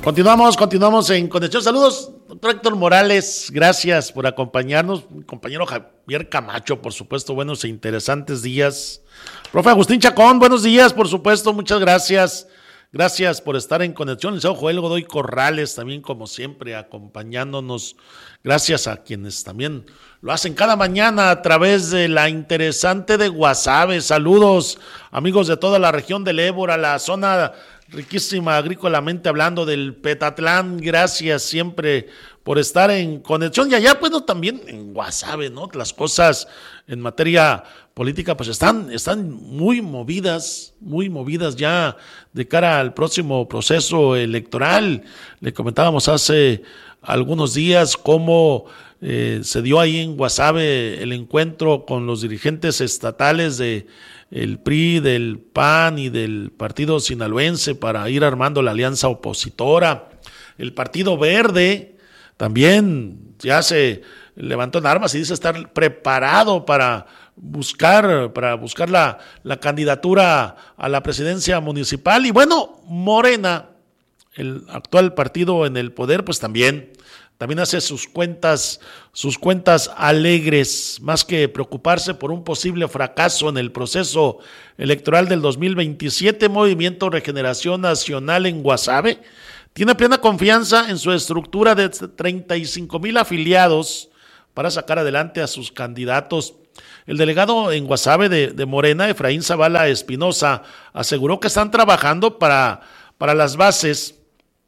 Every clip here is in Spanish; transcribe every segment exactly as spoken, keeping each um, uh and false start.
Continuamos, continuamos en conexión. Saludos, doctor Héctor Morales, gracias por acompañarnos. Mi compañero Javier Camacho, por supuesto, buenos e interesantes días. Profe Agustín Chacón, buenos días, por supuesto, muchas gracias. Gracias por estar en conexión. El señor Joel Godoy Corrales, también como siempre, acompañándonos. Gracias a quienes también lo hacen cada mañana a través de la interesante de Guasave. Saludos, amigos de toda la región del Ébora, la zona riquísima agrícolamente hablando del Petatlán. Gracias siempre por estar en conexión. Y allá, bueno, también en Guasave, ¿no? Las cosas en materia política, pues están, están muy movidas, muy movidas ya de cara al próximo proceso electoral. Le comentábamos hace algunos días cómo eh, se dio ahí en Guasave el encuentro con los dirigentes estatales de el P R I, del P A N y del Partido Sinaloense para ir armando la alianza opositora. El Partido Verde también ya se levantó en armas y dice estar preparado para buscar, para buscar la, la candidatura a la presidencia municipal. Y bueno, Morena, el actual partido en el poder, pues también También hace sus cuentas, sus cuentas alegres, más que preocuparse por un posible fracaso en el proceso electoral del dos mil veintisiete. Movimiento Regeneración Nacional en Guasave tiene plena confianza en su estructura de treinta y cinco mil afiliados para sacar adelante a sus candidatos. El delegado en Guasave de, de Morena, Efraín Zavala Espinosa, aseguró que están trabajando para, para las bases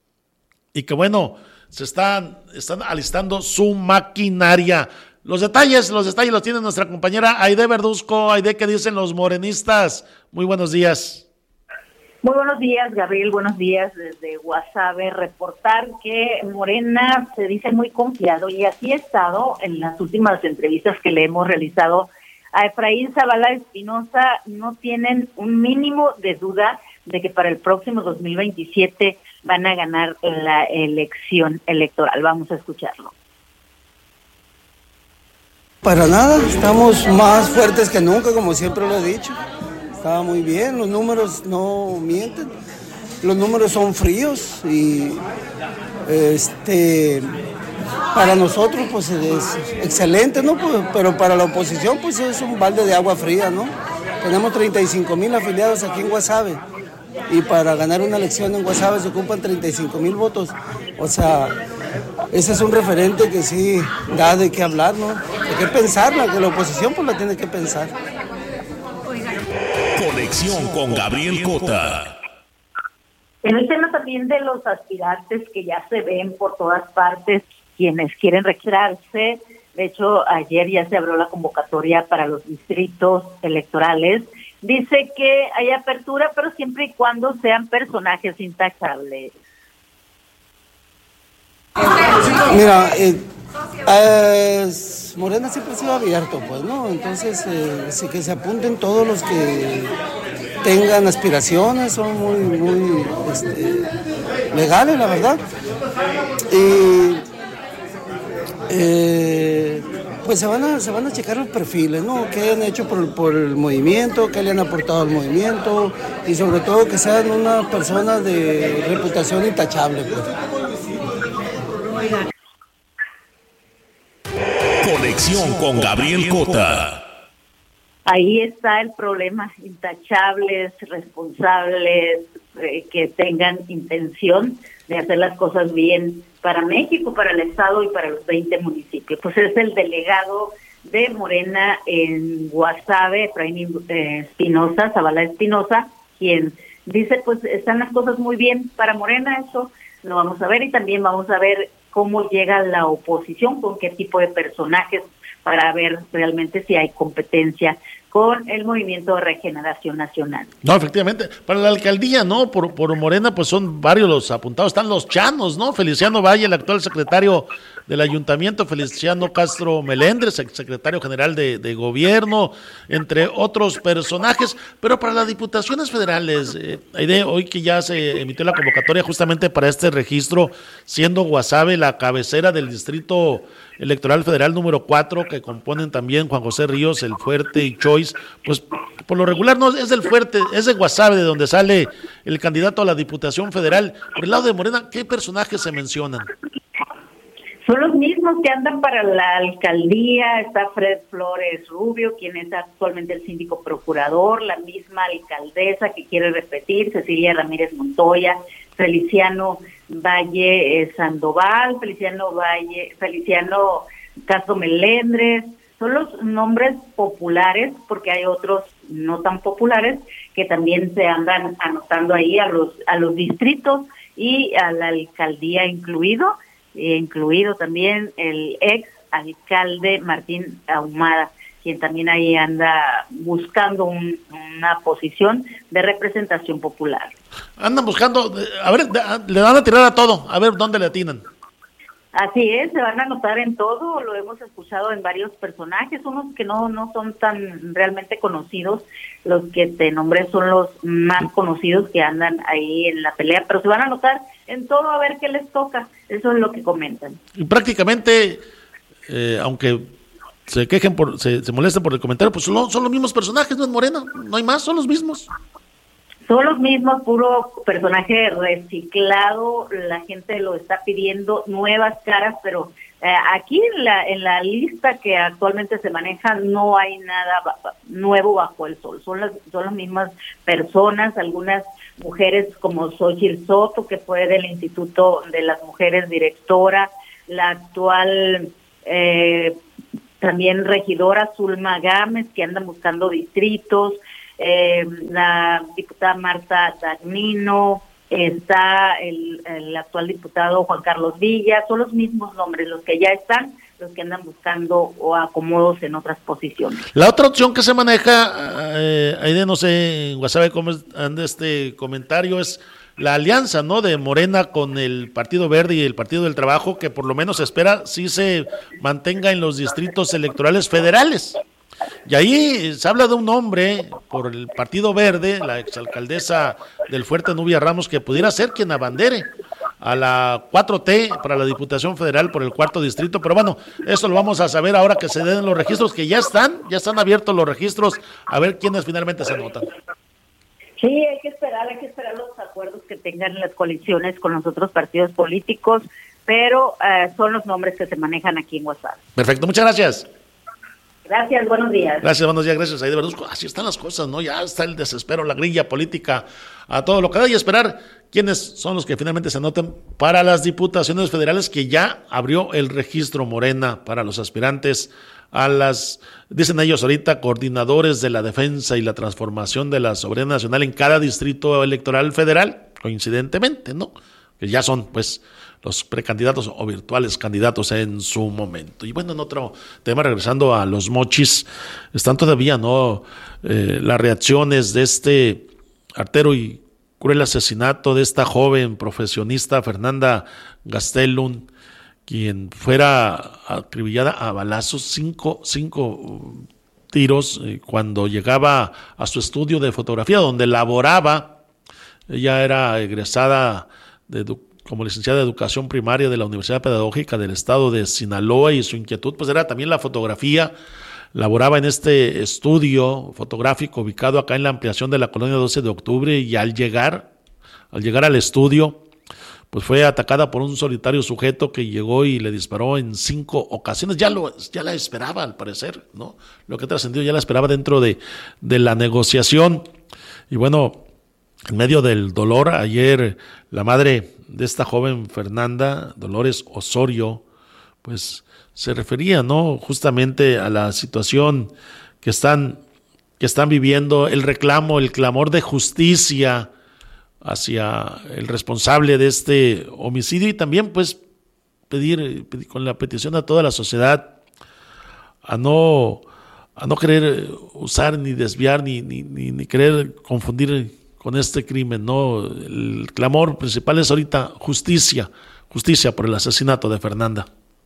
y que bueno, se están, están alistando su maquinaria. Los detalles, los detalles los tiene nuestra compañera Aide Verduzco. Aide, ¿qué dicen los morenistas? Muy buenos días. Muy buenos días, Gabriel, buenos días desde Guasave. Reportar que Morena se dice muy confiado y así ha estado en las últimas entrevistas que le hemos realizado a Efraín Zavala Espinosa. No tienen un mínimo de duda de que para el próximo dos mil veintisiete van a ganar la elección electoral. Vamos a escucharlo. Para nada, estamos más fuertes que nunca, como siempre lo he dicho. Está muy bien, los números no mienten, los números son fríos y este para nosotros pues es excelente, ¿no? Pero para la oposición pues es un balde de agua fría, ¿no? Tenemos treinta y cinco mil afiliados aquí en Guasave y para ganar una elección en Guasave se ocupan treinta y cinco mil votos. O sea, ese es un referente que sí da de qué hablar, ¿no? Hay que pensarla, que la oposición pues la tiene que pensar. Conexión con Gabriel Cota. En el tema también de los aspirantes que ya se ven por todas partes, quienes quieren registrarse, de hecho ayer ya se abrió la convocatoria para los distritos electorales. Dice que hay apertura, pero siempre y cuando sean personajes intachables. Mira, eh, eh, Morena siempre ha sido abierto, pues, ¿no? Entonces, eh, sí que se apunten todos los que tengan aspiraciones, son muy, muy este, legales, la verdad. Y eh, pues se van a se van a checar los perfiles, ¿no? ¿Qué han hecho por, por el movimiento? ¿Qué le han aportado al movimiento? Y sobre todo que sean una persona de reputación intachable, pues. Conexión con Gabriel Cota. Ahí está el problema, intachables, responsables, eh, que tengan intención de hacer las cosas bien para México, para el Estado y para los veinte municipios. Pues es el delegado de Morena en Guasave, Efraín Espinosa, Zavala Espinosa, quien dice, pues están las cosas muy bien para Morena, eso lo vamos a ver, y también vamos a ver cómo llega la oposición, con qué tipo de personajes, para ver realmente si hay competencia con el Movimiento de Regeneración Nacional. No, efectivamente, para la alcaldía, ¿no? Por, por Morena, pues son varios los apuntados, están los chanos, ¿no? Feliciano Valle, el actual secretario del ayuntamiento, Feliciano Castro Melendres, secretario general de, de gobierno, entre otros personajes, pero para las diputaciones federales, eh, Aide, hoy que ya se emitió la convocatoria justamente para este registro, siendo Guasave la cabecera del distrito electoral federal número cuatro, que componen también Juan José Ríos, El Fuerte y Choy, Boys, pues por lo regular no es del Fuerte, es de Guasave, de donde sale el candidato a la Diputación Federal. Por el lado de Morena, ¿qué personajes se mencionan? Son los mismos que andan para la alcaldía. Está Fred Flores Rubio, quien es actualmente el síndico procurador, la misma alcaldesa que quiere repetir, Cecilia Ramírez Montoya, Feliciano Valle eh, Sandoval, Feliciano Valle, Feliciano Castro Melendres. Son los nombres populares, porque hay otros no tan populares que también se andan anotando ahí a los a los distritos y a la alcaldía incluido. incluido también el ex alcalde Martín Ahumada, quien también ahí anda buscando un, una posición de representación popular. Andan buscando, a ver, le van a tirar a todo, a ver dónde le atinan. Así es, se van a notar en todo, lo hemos escuchado en varios personajes, unos que no no son tan realmente conocidos, los que te nombré son los más conocidos que andan ahí en la pelea, pero se van a notar en todo a ver qué les toca, eso es lo que comentan. Y prácticamente, eh, aunque se quejen, por se, se molesten por el comentario, pues son, son los mismos personajes, no es Morena, no hay más, son los mismos. Son los mismos, puro personaje reciclado, la gente lo está pidiendo, nuevas caras, pero eh, aquí en la en la lista que actualmente se maneja no hay nada ba- nuevo bajo el sol, son las son las mismas personas, algunas mujeres como Xochitl Soto, que fue del Instituto de las Mujeres directora, la actual eh, también regidora Zulma Gámez, que andan buscando distritos, Eh, la diputada Marta Dagnino, está el, el actual diputado Juan Carlos Villa, son los mismos nombres, los que ya están, los que andan buscando o acomodos en otras posiciones. La otra opción que se maneja, eh, ahí de no sé, en Guasave cómo anda este comentario, es la alianza, ¿no?, de Morena con el Partido Verde y el Partido del Trabajo, que por lo menos se espera sí se mantenga en los distritos electorales federales. Y ahí se habla de un hombre por el Partido Verde, la exalcaldesa del Fuerte, Nubia Ramos, que pudiera ser quien abandere a la cuatro T para la Diputación Federal por el cuarto distrito, pero bueno, eso lo vamos a saber ahora que se den los registros, que ya están, ya están abiertos los registros, a ver quiénes finalmente se anotan. Sí, hay que esperar, hay que esperar los acuerdos que tengan las coaliciones con los otros partidos políticos, pero eh, son los nombres que se manejan aquí en Guasave. Perfecto, muchas gracias. Gracias, buenos días. Gracias, buenos días, gracias, Aide Verduzco. Así están las cosas, ¿no? Ya está el desespero, la grilla política, a todo lo que da, y esperar quiénes son los que finalmente se anoten para las diputaciones federales, que ya abrió el registro Morena para los aspirantes a las, dicen ellos ahorita, coordinadores de la defensa y la transformación de la soberanía nacional en cada distrito electoral federal, coincidentemente, ¿no? Que ya son, pues, los precandidatos o virtuales candidatos en su momento. Y bueno, en otro tema, regresando a los mochis, están todavía, ¿no?, eh, las reacciones de este artero y cruel asesinato de esta joven profesionista, Fernanda Gastelum, quien fuera acribillada a balazos, cinco, cinco tiros, eh, cuando llegaba a su estudio de fotografía, donde laboraba. Ella era egresada de como licenciada de Educación Primaria de la Universidad Pedagógica del Estado de Sinaloa, y su inquietud pues era también la fotografía. Laboraba en este estudio fotográfico ubicado acá en la ampliación de la colonia doce de octubre, y al llegar, al llegar al estudio, pues fue atacada por un solitario sujeto que llegó y le disparó en cinco ocasiones. Ya lo, ya la esperaba, al parecer, ¿no? Lo que trascendió, ya la esperaba dentro de, de la negociación. Y bueno, en medio del dolor, ayer la madre de esta joven Fernanda, Dolores Osorio, pues se refería, ¿no?, justamente a la situación que están, que están viviendo, el reclamo, el clamor de justicia hacia el responsable de este homicidio, y también pues pedir, pedir con la petición a toda la sociedad a no, a no querer usar ni desviar ni, ni, ni, ni querer confundir con este crimen, ¿no? El clamor principal es ahorita justicia, justicia por el asesinato de Fernanda.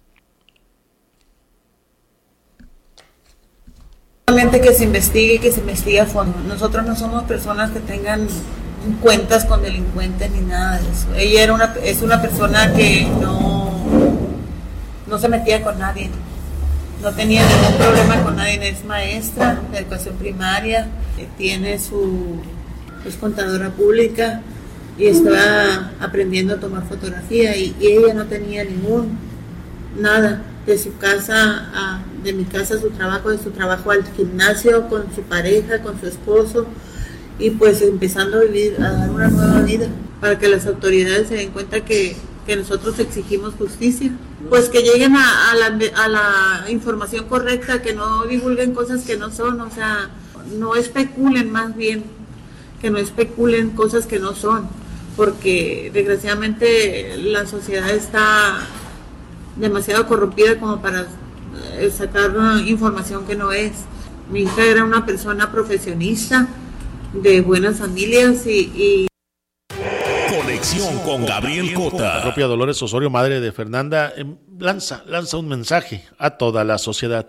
Solamente que se investigue, que se investigue a fondo. Nosotros no somos personas que tengan cuentas con delincuentes ni nada de eso. Ella era una, es una persona que no, no se metía con nadie. no tenía ningún problema con nadie, es maestra de educación primaria, tiene su, es contadora pública y estaba aprendiendo a tomar fotografía y, y ella no tenía ningún, nada, de su casa, a, de mi casa a su trabajo, de su trabajo al gimnasio, con su pareja, con su esposo, y pues empezando a vivir, a dar una nueva vida, para que las autoridades se den cuenta que, que nosotros exigimos justicia, pues que lleguen a, a, la, a la información correcta, que no divulguen cosas que no son, o sea, no especulen, más bien, que no especulen cosas que no son, porque desgraciadamente la sociedad está demasiado corrompida como para sacar información que no es. Mi hija era una persona profesionista, de buenas familias y... y... Conexión con Gabriel Cota. La propia Dolores Osorio, madre de Fernanda, lanza, lanza un mensaje a toda la sociedad.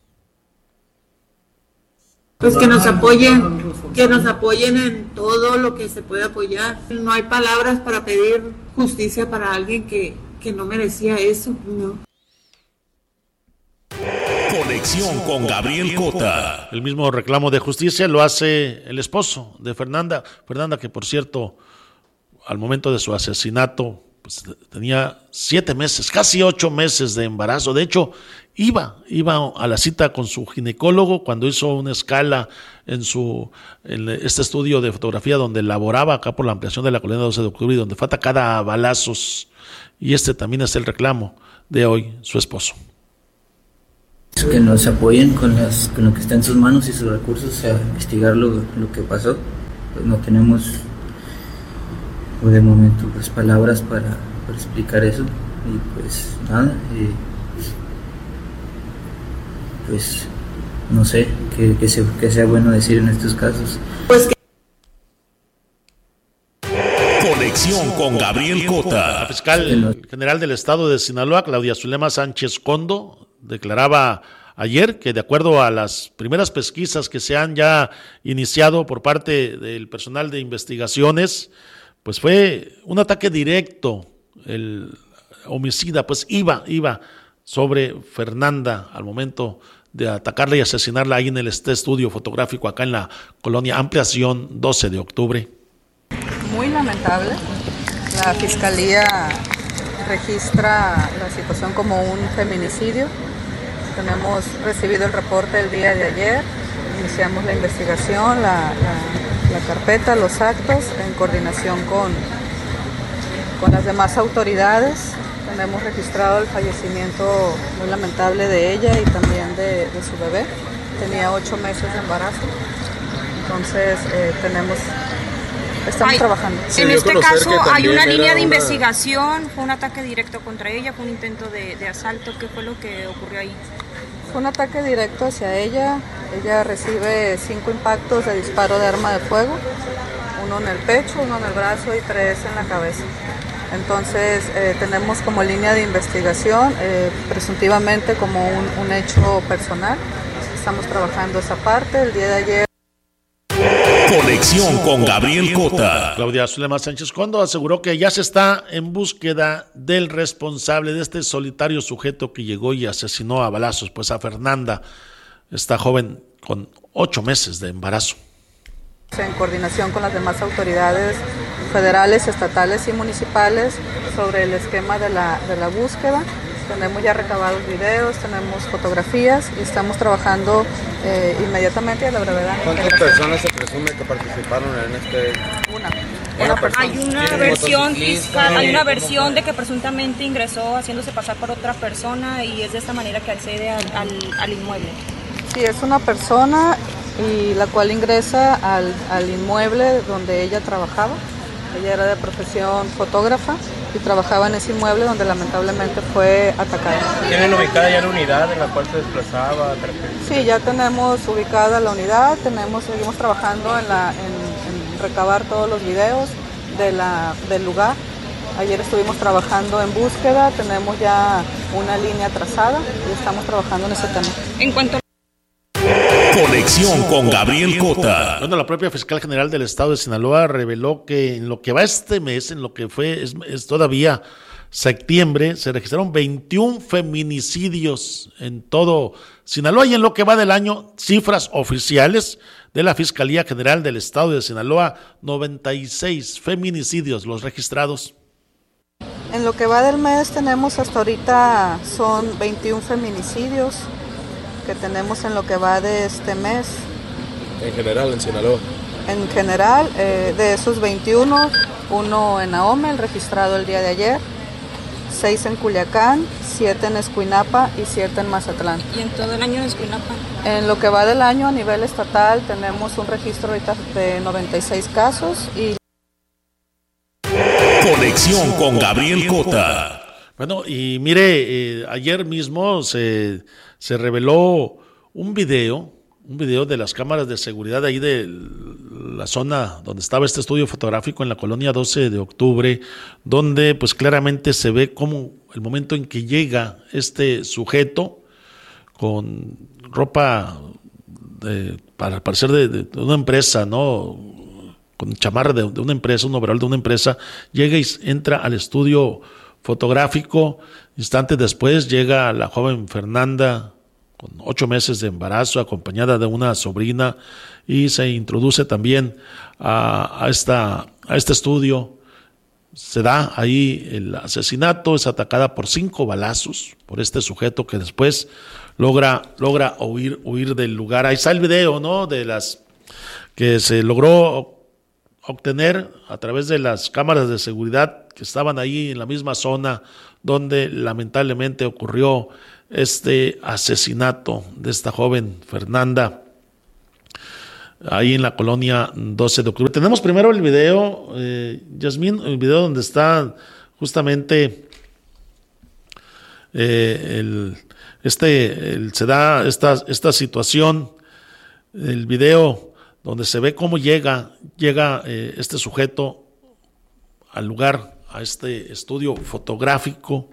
Pues que nos apoyen, que nos apoyen en todo lo que se puede apoyar. No hay palabras para pedir justicia para alguien que, que no merecía eso, no. Conexión con Gabriel Cota. El mismo reclamo de justicia lo hace el esposo de Fernanda. Fernanda, que por cierto, al momento de su asesinato, pues, tenía siete meses, casi ocho meses de embarazo. De hecho, iba, iba a la cita con su ginecólogo cuando hizo una escala en su en este estudio de fotografía donde laboraba acá por la ampliación de la colonia doce de octubre y donde fue atacada a balazos. Y este también es el reclamo de hoy, su esposo. Que nos apoyen con, las, con lo que está en sus manos y sus recursos a investigar lo, lo que pasó. Pues no tenemos de momento pues palabras para, para explicar eso y pues nada, eh, pues no sé qué que sea, que sea bueno decir en estos casos. Pues que... Conexión con Gabriel Cota. La fiscal general del estado de Sinaloa, Claudia Zulema Sánchez Condo, declaraba ayer que de acuerdo a las primeras pesquisas que se han ya iniciado por parte del personal de investigaciones, pues fue un ataque directo, el homicida pues iba, iba sobre Fernanda al momento de atacarla y asesinarla ahí en el este estudio fotográfico acá en la colonia Ampliación doce de octubre. Muy lamentable, la fiscalía registra la situación como un feminicidio. Tenemos recibido el reporte el día de ayer, iniciamos la investigación, la, la, la carpeta, los actos, en coordinación con, con las demás autoridades. Tenemos registrado el fallecimiento muy lamentable de ella y también de, de su bebé. Tenía ocho meses de embarazo, entonces eh, tenemos... Estamos hay, trabajando. En este caso hay una línea de una... investigación, fue un ataque directo contra ella, fue un intento de, de asalto, ¿qué fue lo que ocurrió ahí? Fue un ataque directo hacia ella, ella recibe cinco impactos de disparo de arma de fuego, uno en el pecho, uno en el brazo y tres en la cabeza. Entonces eh, tenemos como línea de investigación, eh, presuntivamente como un, un hecho personal, estamos trabajando esa parte. El día de ayer Conexión con Gabriel Cota. Claudia Zulema Sánchez Condo aseguró que ya se está en búsqueda del responsable de este solitario sujeto que llegó y asesinó a balazos pues a Fernanda, esta joven con ocho meses de embarazo. En coordinación con las demás autoridades federales, estatales y municipales sobre el esquema de la, de la búsqueda. Tenemos ya recabados videos, tenemos fotografías y estamos trabajando eh, inmediatamente a la brevedad. ¿Cuántas personas se presume que participaron en este? Una. Una persona. Hay una versión fiscal, hay una versión de que presuntamente ingresó haciéndose pasar por otra persona y es de esta manera que accede al, al, al inmueble. Sí, es una persona y la cual ingresa al, al inmueble donde ella trabajaba. Ella era de profesión fotógrafa y trabajaba en ese inmueble donde lamentablemente fue atacada. ¿Tienen ubicada ya la unidad en la cual se desplazaba? Sí, ya tenemos ubicada la unidad, tenemos, seguimos trabajando en, la, en, en recabar todos los videos de la, del lugar. Ayer estuvimos trabajando en búsqueda, tenemos ya una línea trazada y estamos trabajando en ese tema. En cuanto Conexión con Gabriel Cota. Bueno, la propia fiscal general del estado de Sinaloa reveló que en lo que va este mes, en lo que fue, es, es todavía septiembre se registraron veintiún feminicidios en todo Sinaloa, y en lo que va del año, cifras oficiales de la Fiscalía General del Estado de Sinaloa, noventa y seis feminicidios los registrados. En lo que va del mes tenemos hasta ahorita son veintiún feminicidios que tenemos en lo que va de este mes. En general en Sinaloa. En general, eh, de esos veintiuno, uno en Ahome, el registrado el día de ayer, seis en Culiacán, siete en Escuinapa y siete en Mazatlán. ¿Y en todo el año en Escuinapa? En lo que va del año a nivel estatal tenemos un registro ahorita de noventa y seis casos y... Conexión con Gabriel Cota. Bueno, y mire, eh, ayer mismo se, se reveló un video, un video de las cámaras de seguridad ahí de la zona donde estaba este estudio fotográfico en la colonia doce de octubre, donde pues claramente se ve como el momento en que llega este sujeto con ropa de, para parecer de, de, de una empresa, ¿no? Con chamarra de, de una empresa, un overol de una empresa, llega y entra al estudio fotográfico. Instantes después llega la joven Fernanda con ocho meses de embarazo, acompañada de una sobrina, y se introduce también a, a, esta, a este estudio. Se da ahí el asesinato, es atacada por cinco balazos por este sujeto que después logra, logra huir, huir del lugar. Ahí está el video, ¿no? De las que se logró obtener a través de las cámaras de seguridad que estaban ahí en la misma zona donde lamentablemente ocurrió este asesinato de esta joven Fernanda, ahí en la colonia doce de octubre. Tenemos primero el video, eh, Yasmín, el video donde está justamente eh, el, este, el, se da esta, esta situación, el video donde se ve cómo llega, llega eh, este sujeto al lugar, a este estudio fotográfico,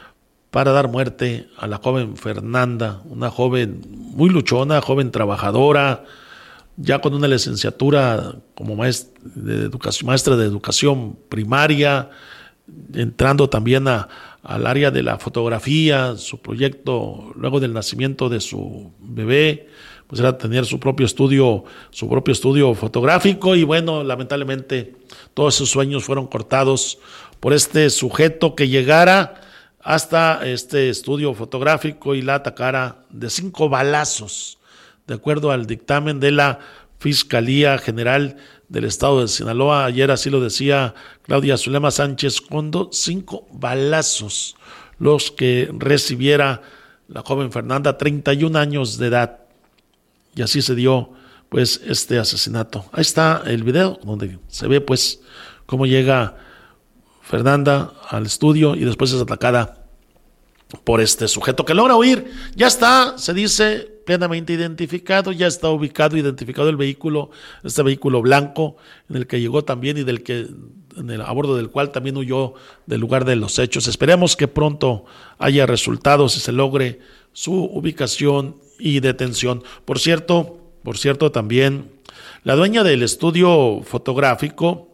para dar muerte a la joven Fernanda, una joven muy luchona, joven trabajadora, ya con una licenciatura como maestra de educación, maestra de educación primaria, entrando también a, al área de la fotografía. Su proyecto, luego del nacimiento de su bebé, pues era tener su propio estudio, su propio estudio fotográfico, y bueno, lamentablemente todos sus sueños fueron cortados por este sujeto que llegara hasta este estudio fotográfico y la atacara de cinco balazos, de acuerdo al dictamen de la Fiscalía General del Estado de Sinaloa. Ayer así lo decía Claudia Zulema Sánchez Condo, cinco balazos los que recibiera la joven Fernanda, treinta y un años de edad. Y así se dio pues este asesinato. Ahí está el video donde se ve pues cómo llega Fernanda al estudio y después es atacada por este sujeto que logra huir. Ya está, se dice, plenamente identificado, ya está ubicado, identificado el vehículo, este vehículo blanco en el que llegó también y del que en el, a bordo del cual también huyó del lugar de los hechos. Esperemos que pronto haya resultados y se logre su ubicación y detención. Por cierto, por cierto también la dueña del estudio fotográfico,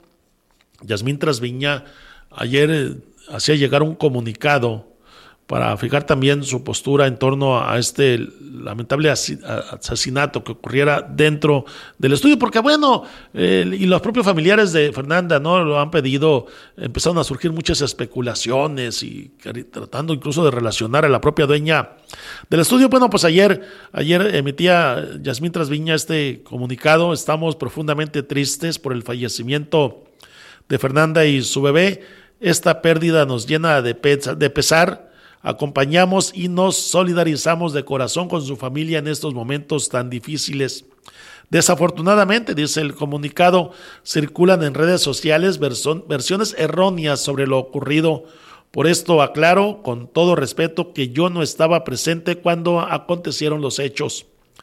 Yasmín Trasviña, ayer eh, hacía llegar un comunicado para fijar también su postura en torno a este lamentable asesinato que ocurriera dentro del estudio, porque bueno, eh, y los propios familiares de Fernanda no lo han pedido. Empezaron a surgir muchas especulaciones y tratando incluso de relacionar a la propia dueña del estudio. Bueno, pues ayer, ayer emitía Yasmín Trasviña este comunicado: estamos profundamente tristes por el fallecimiento de Fernanda y su bebé. Esta pérdida nos llena de, pesa, de pesar. Acompañamos y nos solidarizamos de corazón con su familia en estos momentos tan difíciles. Desafortunadamente, dice el comunicado, circulan en redes sociales verson, versiones erróneas sobre lo ocurrido. Por esto aclaro con todo respeto que yo no estaba presente cuando acontecieron los hechos.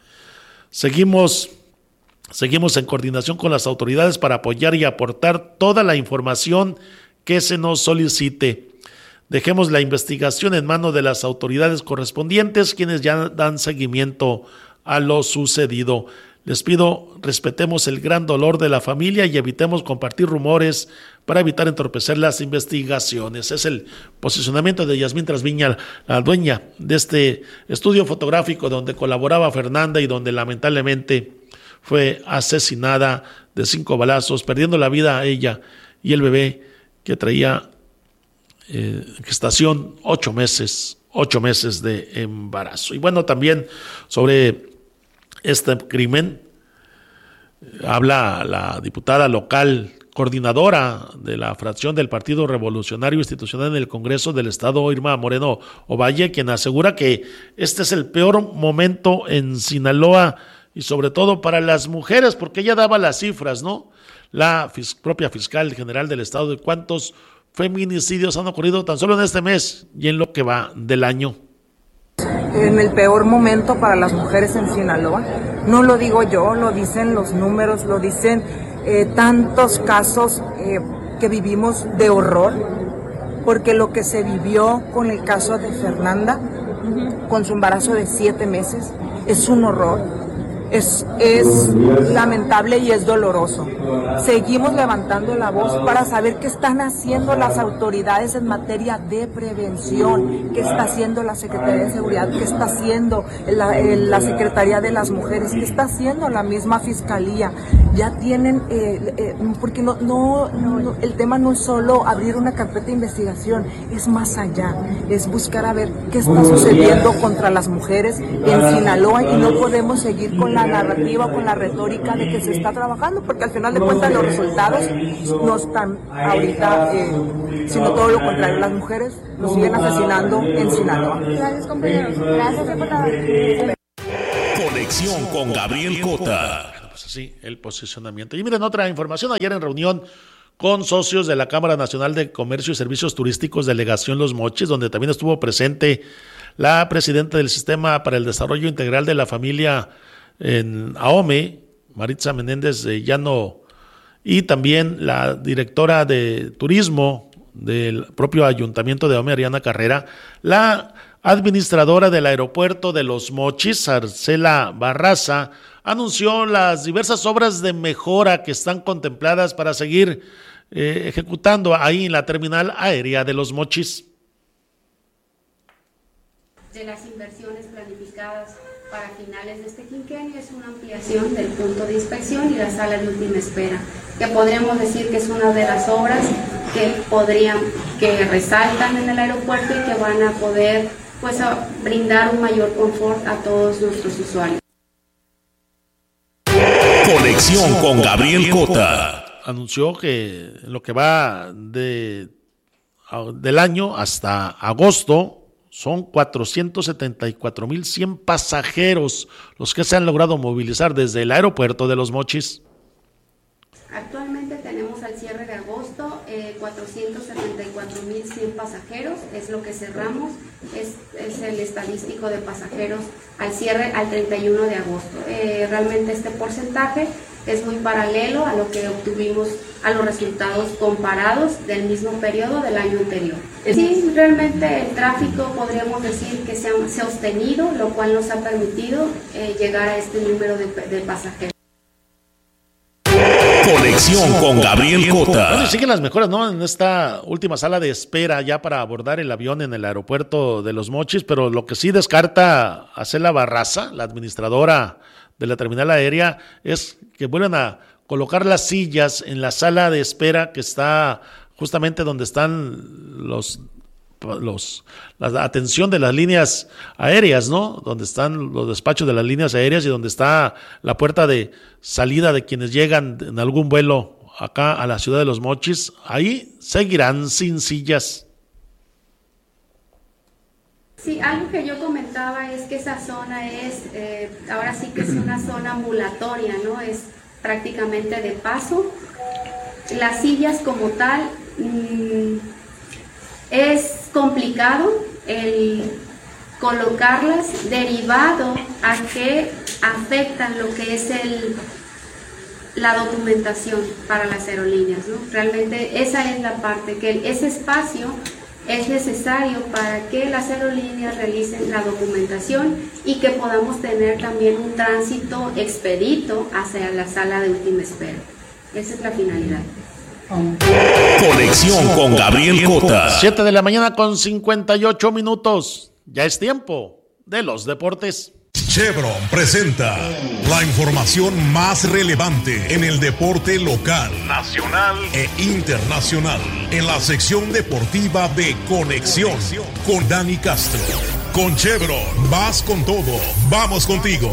Seguimos, seguimos en coordinación con las autoridades para apoyar y aportar toda la información que se nos solicite. Dejemos la investigación en manos de las autoridades correspondientes, quienes ya dan seguimiento a lo sucedido. Les pido, respetemos el gran dolor de la familia y evitemos compartir rumores para evitar entorpecer las investigaciones. Es el posicionamiento de Yasmín Trasviña, la dueña de este estudio fotográfico donde colaboraba Fernanda y donde lamentablemente fue asesinada de cinco balazos, perdiendo la vida a ella y el bebé que traía eh, gestación ocho meses, ocho meses de embarazo. Y bueno, también sobre este crimen habla la diputada local, coordinadora de la fracción del Partido Revolucionario Institucional en el Congreso del Estado, Irma Moreno Ovalle, quien asegura que este es el peor momento en Sinaloa y sobre todo para las mujeres, porque ella daba las cifras, ¿no? La fis- propia fiscal general del Estado de cuántos feminicidios han ocurrido tan solo en este mes y en lo que va del año. En el peor momento para las mujeres en Sinaloa. No lo digo yo, lo dicen los números, lo dicen eh, tantos casos eh, que vivimos de horror, porque lo que se vivió con el caso de Fernanda, con su embarazo de siete meses, es un horror. Es, es lamentable y es doloroso. Seguimos levantando la voz para saber qué están haciendo las autoridades en materia de prevención, qué está haciendo la Secretaría de Seguridad, qué está haciendo la, la Secretaría de las Mujeres, qué está haciendo la misma Fiscalía. Ya tienen, eh, eh, porque no, no, no, el tema no es solo abrir una carpeta de investigación, es más allá, es buscar a ver qué está sucediendo contra las mujeres en Sinaloa y no podemos seguir con la narrativa, con la retórica de que se está trabajando, porque al final de cuentas los resultados no están ahorita, eh, sino todo lo contrario, las mujeres nos siguen asesinando en Sinaloa. Gracias, compañeros. Gracias, diputado. Conexión con Gabriel Cota. Pues así, el posicionamiento. Y miren, otra información, ayer en reunión con socios de la Cámara Nacional de Comercio y Servicios Turísticos, Delegación Los Mochis, donde también estuvo presente la presidenta del Sistema para el Desarrollo Integral de la Familia en AOME, Maritza Menéndez de Llano, y también la directora de Turismo del propio Ayuntamiento de AOME, Ariana Carrera, la administradora del aeropuerto de Los Mochis, Arcela Barraza, anunció las diversas obras de mejora que están contempladas para seguir eh, ejecutando ahí en la terminal aérea de Los Mochis. De las inversiones planificadas para finales de este quinquenio es una ampliación del punto de inspección y la sala de última espera, que podríamos decir que es una de las obras que podrían, que resaltan en el aeropuerto y que van a poder pues a brindar un mayor confort a todos nuestros usuarios. Conexión con Gabriel Cota. Anunció que lo que va de, del año hasta agosto son cuatrocientos setenta y cuatro mil cien pasajeros los que se han logrado movilizar desde el aeropuerto de Los Mochis. Actualmente tenemos al cierre de agosto eh, cuatrocientos setenta y cuatro mil cien pasajeros, es lo que cerramos, es, es el estadístico de pasajeros al cierre al treinta y uno de agosto. Eh, realmente este porcentaje es muy paralelo a lo que obtuvimos, a los resultados comparados del mismo periodo del año anterior. Sí, realmente el tráfico podríamos decir que se ha sostenido, lo cual nos ha permitido eh, llegar a este número de, de pasajeros. Conexión con Gabriel Cota. Bueno, y siguen las mejoras, ¿no? En esta última sala de espera ya para abordar el avión en el aeropuerto de Los Mochis, pero lo que sí descarta Arcela Barraza, la administradora de la terminal aérea, es que vuelvan a colocar las sillas en la sala de espera que está justamente donde están los los la atención de las líneas aéreas, ¿no? Donde están los despachos de las líneas aéreas y donde está la puerta de salida de quienes llegan en algún vuelo acá a la ciudad de Los Mochis. Ahí seguirán sin sillas. Sí, algo que yo comentaba es que esa zona es, eh, ahora sí que es una zona ambulatoria, ¿no? Es prácticamente de paso. Las sillas como tal, mmm, es complicado el colocarlas derivado a que afectan lo que es el, la documentación para las aerolíneas, ¿no? Realmente esa es la parte, que ese espacio es necesario para que las aerolíneas realicen la documentación y que podamos tener también un tránsito expedito hacia la sala de última espera. Esa es la finalidad. Conexión con Gabriel Cota. siete de la mañana con cincuenta y ocho minutos. Ya es tiempo de los deportes. Chevron presenta la información más relevante en el deporte local, nacional e internacional, en la sección deportiva de Conexión con Dani Castro. Con Chevron, vas con todo, vamos contigo.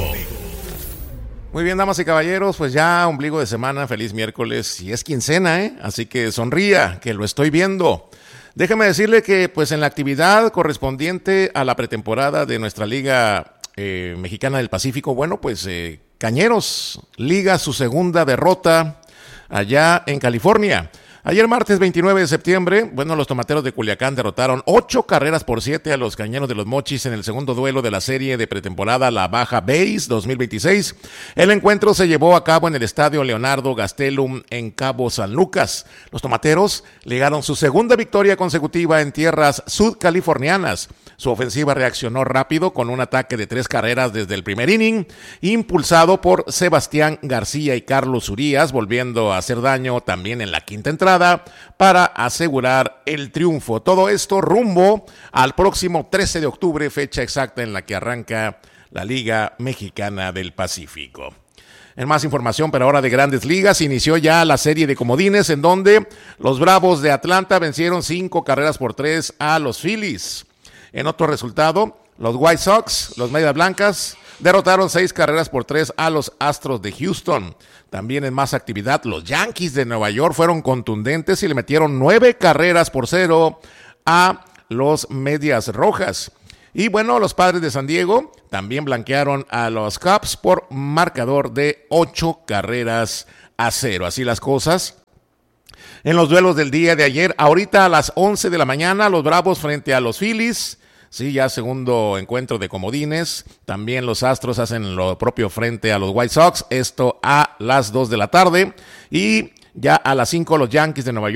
Muy bien, damas y caballeros, pues ya ombligo de semana, feliz miércoles, y es quincena, ¿eh? Así que sonría, que lo estoy viendo. Déjeme decirle que pues en la actividad correspondiente a la pretemporada de nuestra Liga eh, Mexicana del Pacífico, bueno, pues eh, Cañeros liga su segunda derrota allá en California. Ayer martes veintinueve de septiembre, bueno, los tomateros de Culiacán derrotaron ocho carreras por siete a los Cañeros de los Mochis en el segundo duelo de la serie de pretemporada La Baja Base dos mil veintiséis. El encuentro se llevó a cabo en el estadio Leonardo Gastelum en Cabo San Lucas. Los tomateros ligaron su segunda victoria consecutiva en tierras sudcalifornianas. Su ofensiva reaccionó rápido con un ataque de tres carreras desde el primer inning, impulsado por Sebastián García y Carlos Urías, volviendo a hacer daño también en la quinta entrada para asegurar el triunfo. Todo esto rumbo al próximo trece de octubre, fecha exacta en la que arranca la Liga Mexicana del Pacífico. En más información, pero ahora de Grandes Ligas, inició ya la serie de comodines en donde los Bravos de Atlanta vencieron cinco carreras por tres a los Phillies. En otro resultado, los White Sox, los Medias Blancas, derrotaron seis carreras por tres a los Astros de Houston. También en más actividad, los Yankees de Nueva York fueron contundentes y le metieron nueve carreras por cero a los Medias Rojas. Y bueno, los Padres de San Diego también blanquearon a los Cubs por marcador de ocho carreras a cero. Así las cosas. En los duelos del día de ayer, ahorita a las once de la mañana, los Bravos frente a los Phillies. Sí, ya segundo encuentro de comodines. También los Astros hacen lo propio frente a los White Sox. Esto a las dos de la tarde. Y ya a las cinco los Yankees de Nueva York